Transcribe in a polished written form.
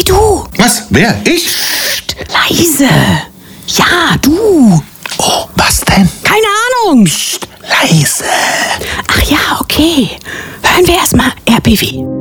du. Was? Wer? Ich? Psst, leise. Ja, du. Oh, was denn? Keine Ahnung. Psst, leise. Ach ja, okay. Hören wir erstmal RBB.